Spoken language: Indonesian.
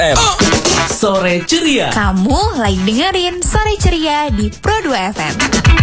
FM. Sore Ceria. Kamu lagi dengerin Sore Ceria di Pro 2 FM.